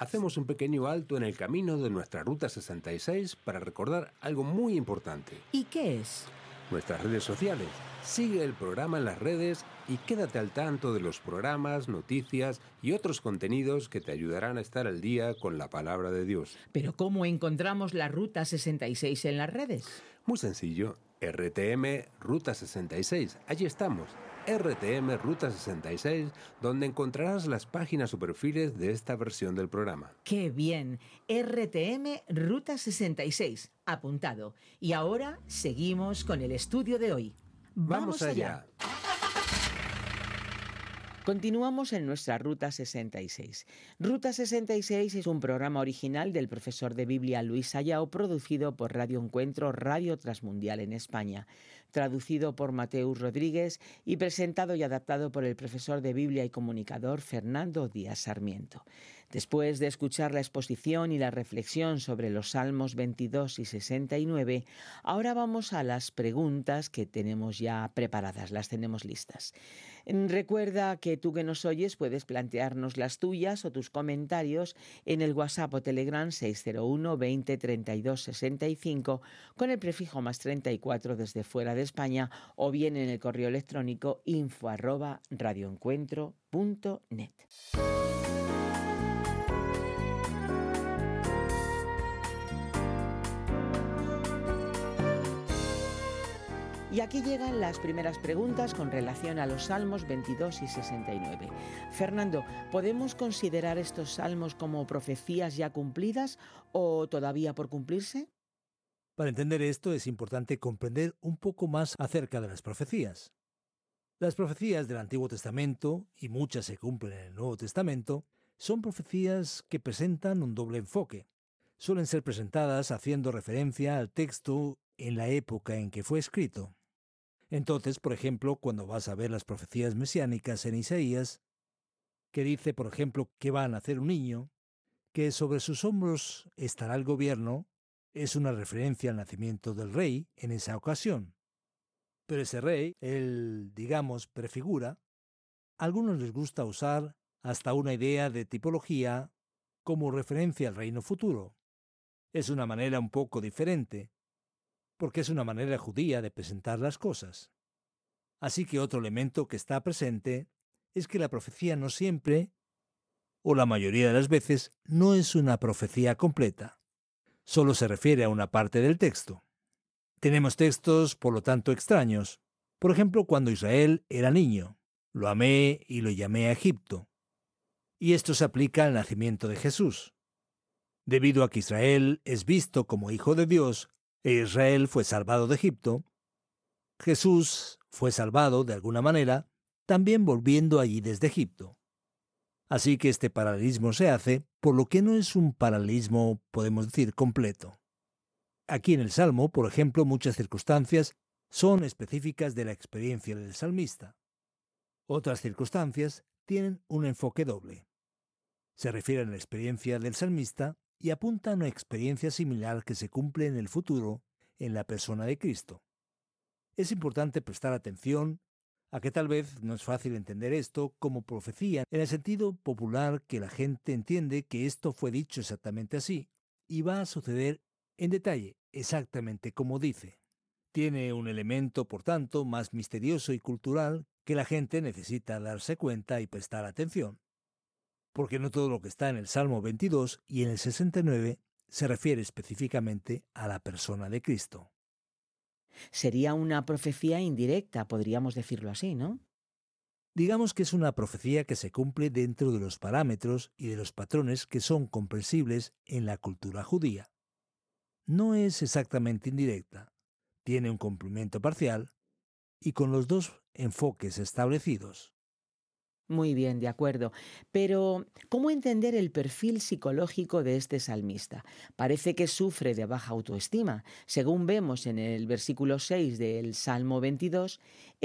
hacemos un pequeño alto en el camino de nuestra Ruta 66 para recordar algo muy importante. ¿Y qué es? Nuestras redes sociales. Sigue el programa en las redes y quédate al tanto de los programas, noticias y otros contenidos que te ayudarán a estar al día con la palabra de Dios. ¿Pero cómo encontramos la Ruta 66 en las redes? Muy sencillo, RTM Ruta 66, allí estamos. RTM Ruta 66, donde encontrarás las páginas o perfiles de esta versión del programa. ¡Qué bien! RTM Ruta 66, apuntado. Y ahora seguimos con el estudio de hoy. ¡Vamos allá! Continuamos en nuestra Ruta 66. Ruta 66 es un programa original del profesor de Biblia Luis Sayao, producido por Radio Encuentro, Radio Transmundial en España, traducido por Mateus Rodríguez y presentado y adaptado por el profesor de Biblia y comunicador Fernando Díaz Sarmiento. Después de escuchar la exposición y la reflexión sobre los Salmos 22 y 69, ahora vamos a las preguntas que tenemos ya preparadas, las tenemos listas. Recuerda que tú que nos oyes puedes plantearnos las tuyas o tus comentarios en el WhatsApp o Telegram 601 20 32 65 con el prefijo más 34 desde fuera de España, o bien en el correo electrónico info@radioencuentro.net. Y aquí llegan las primeras preguntas con relación a los Salmos 22 y 69. Fernando, ¿podemos considerar estos salmos como profecías ya cumplidas o todavía por cumplirse? Para entender esto es importante comprender un poco más acerca de las profecías. Las profecías del Antiguo Testamento, y muchas se cumplen en el Nuevo Testamento, son profecías que presentan un doble enfoque. Suelen ser presentadas haciendo referencia al texto en la época en que fue escrito. Entonces, por ejemplo, cuando vas a ver las profecías mesiánicas en Isaías, que dice, por ejemplo, que va a nacer un niño, que sobre sus hombros estará el gobierno, es una referencia al nacimiento del rey en esa ocasión. Pero ese rey, él, digamos, prefigura, a algunos les gusta usar hasta una idea de tipología como referencia al reino futuro. Es una manera un poco diferente, porque es una manera judía de presentar las cosas. Así que otro elemento que está presente es que la profecía no siempre, o la mayoría de las veces, no es una profecía completa. Solo se refiere a una parte del texto. Tenemos textos, por lo tanto, extraños. Por ejemplo, cuando Israel era niño, lo amé y lo llamé a Egipto. Y esto se aplica al nacimiento de Jesús. Debido a que Israel es visto como hijo de Dios, e Israel fue salvado de Egipto, Jesús fue salvado de alguna manera, también volviendo allí desde Egipto. Así que este paralelismo se hace, por lo que no es un paralelismo, podemos decir, completo. Aquí en el Salmo, por ejemplo, muchas circunstancias son específicas de la experiencia del salmista. Otras circunstancias tienen un enfoque doble. Se refieren a la experiencia del salmista y apuntan a una experiencia similar que se cumple en el futuro en la persona de Cristo. Es importante prestar atención a que tal vez no es fácil entender esto como profecía en el sentido popular, que la gente entiende que esto fue dicho exactamente así y va a suceder en detalle, exactamente como dice. Tiene un elemento, por tanto, más misterioso y cultural que la gente necesita darse cuenta y prestar atención. Porque no todo lo que está en el Salmo 22 y en el 69 se refiere específicamente a la persona de Cristo. Sería una profecía indirecta, podríamos decirlo así, ¿no? Digamos que es una profecía que se cumple dentro de los parámetros y de los patrones que son comprensibles en la cultura judía. No es exactamente indirecta, tiene un cumplimiento parcial y con los dos enfoques establecidos. Muy bien, de acuerdo. Pero, ¿cómo entender el perfil psicológico de este salmista? Parece que sufre de baja autoestima. Según vemos en el versículo 6 del Salmo 22,